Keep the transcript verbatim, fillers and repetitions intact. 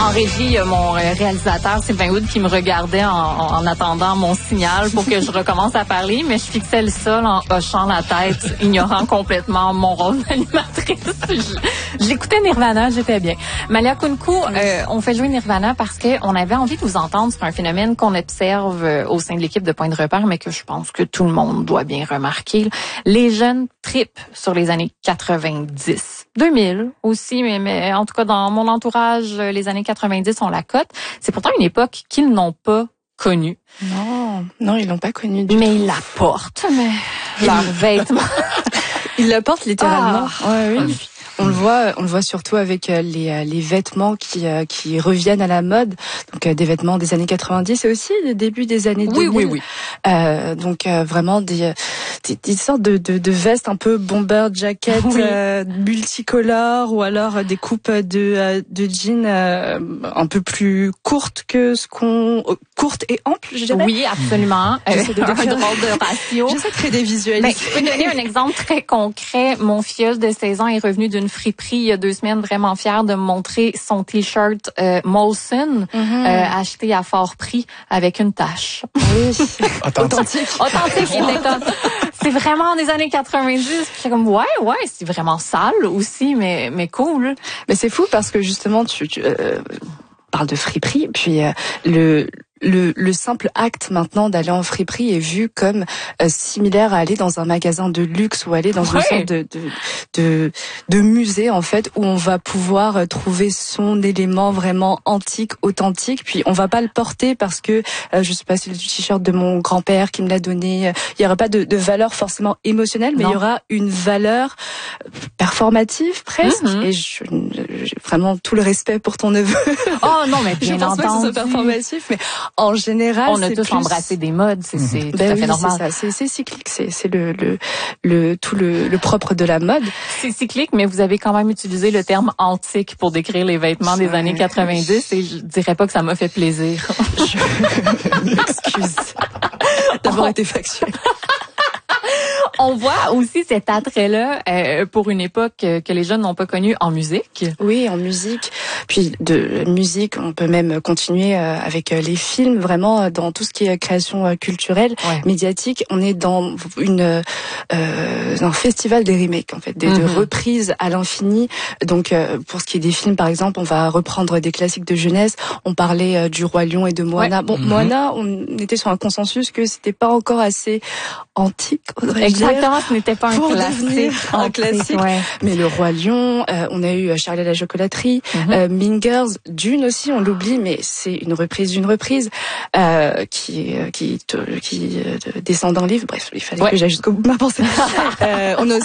En régie, il y a mon réalisateur Sylvain Wood qui me regardait en, en attendant mon signal pour que je recommence à parler, mais je fixais le sol en hochant la tête, ignorant complètement mon rôle d'animatrice. Je, j'écoutais Nirvana, j'étais bien. Malia Kunku, euh, on fait jouer Nirvana parce que on avait envie de vous entendre sur un phénomène qu'on observe euh, au sein de l'équipe de Point de repère, mais que je pense que tout le monde doit bien remarquer. Les jeunes tripent sur les années quatre-vingt-dix. deux mille aussi, mais, mais en tout cas, dans mon entourage, les années quatre-vingt-dix, on la cote. C'est pourtant une époque qu'ils n'ont pas connue. Non, non, ils l'ont pas connue du mais tout. Mais ils la portent, mais leurs vêtements. Ils la portent littéralement. Ah. Ouais, oui. On le voit, on le voit surtout avec les les vêtements qui qui reviennent à la mode. Donc des vêtements des années quatre-vingt-dix et aussi des débuts des années deux mille. Oui, oui, oui. Euh, donc euh, vraiment des, des des sortes de de, de vestes un peu bomber jacket, oui. euh, multicolores ou alors des coupes de de jeans euh, un peu plus courtes que ce qu'on courtes et amples, je dirais. Oui, absolument. J'essaie de un drôle de ratio. J'essaie de créer des visuels. Ben, je peux donner un exemple très concret. Mon filleul de seize ans est revenu d'une friperie il y a deux semaines, vraiment fière de me montrer son t-shirt euh, Molson, mm-hmm. euh, acheté à fort prix avec une tache. Oui. Authentique. Authentique. Il est comme, c'est vraiment des années quatre-vingt-dix. Puis j'étais comme, ouais, ouais, c'est vraiment sale aussi, mais, mais cool. Mais c'est fou parce que justement, tu, tu euh, parles de friperie, puis euh, le... Le, le simple acte maintenant d'aller en friperie est vu comme euh, similaire à aller dans un magasin de luxe ou aller dans ouais. une sorte de, de de de musée en fait où on va pouvoir trouver son élément vraiment antique, authentique. Puis on va pas le porter parce que euh, je sais pas, c'est le t-shirt de mon grand-père qui me l'a donné. Il y aura pas de, de valeur forcément émotionnelle, mais non. il y aura une valeur performative presque. Mm-hmm. Et je, j'ai vraiment tout le respect pour ton neveu. Oh non, mais bien je pense entendu. pas que ce soit performatif, mais en général, on a c'est tous plus... embrassé des modes, c'est, c'est mmh. tout ben à fait oui, normal. C'est ça, c'est, c'est cyclique, c'est, c'est le, le, le, tout le, le propre de la mode. C'est cyclique, mais vous avez quand même utilisé le terme antique pour décrire les vêtements des années quatre-vingt-dix et je dirais pas que ça m'a fait plaisir. Je m'excuse d'avoir été factuelle. On voit aussi cet attrait-là euh, pour une époque que les jeunes n'ont pas connue en musique. Oui, en musique. Puis de musique, on peut même continuer euh, avec les films, vraiment dans tout ce qui est création euh, culturelle, ouais. médiatique. On est dans une euh, un festival des remakes, en fait, des mm-hmm. de reprises à l'infini. Donc, euh, pour ce qui est des films, par exemple, on va reprendre des classiques de jeunesse. On parlait euh, du Roi Lion et de Moana. Ouais. Bon, mm-hmm. Moana, on était sur un consensus que c'était pas encore assez antique. Exactement, ce n'était pas un pour classique. un classique. Ouais. Mais le Roi Lion, euh, on a eu Charlie et la chocolaterie, mm-hmm. euh, Mean Girls, Dune aussi, on l'oublie, mais c'est une reprise d'une reprise euh, qui qui qui, qui euh, descend d'un livre. Bref, il fallait ouais. que j'aille jusqu'au bout de ma pensée. euh, on a aussi